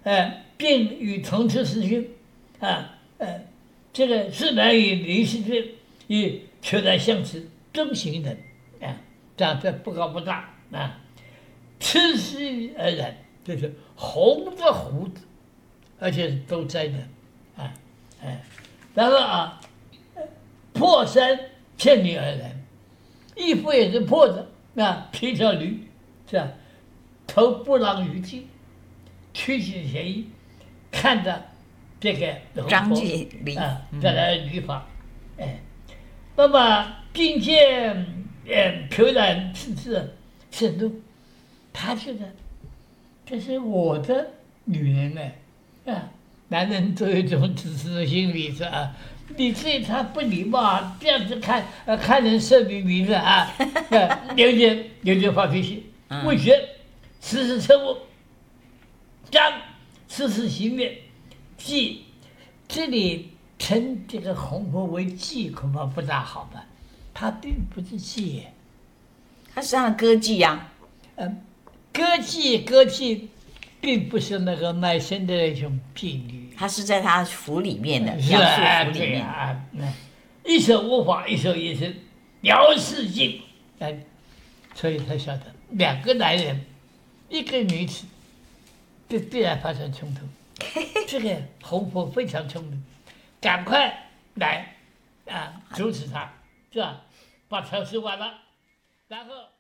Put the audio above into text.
并与同治时期这个是难以李世俊与求来相持中行人长得不高不大赤须而染，就是红的胡子，而且都摘的然后破衫牵女而来，衣服也是破的披条驴是吧？头不让于襟，屈起前衣，看着这个张继礼再来礼法，那么并见裘然赤赤盛怒，他觉得这是我的女人男人都有一种自私的心理是吧？你对他不礼貌这样子看人色迷迷的有点发脾气，为学此时称我将此时行灭，即这里称这个红婆为妓恐怕不大好吧？他并不是妓， 他是他的歌妓呀。 歌妓并不是那个卖身的那种婢女， 他是在他府里面的， 是府里面一手无法，一手也是辽世境，所以他晓得两个男人，一个女子，就必然发生冲突。这个红婆非常聪明，赶快来阻止他，是吧？把条吃完了，然后。